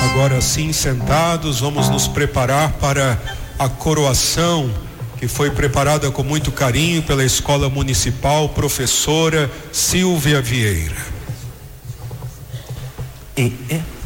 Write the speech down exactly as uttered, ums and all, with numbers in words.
Agora sim, sentados, vamos nos preparar para a coroação que foi preparada com muito carinho pela Escola Municipal, professora Silvia Vieira. E é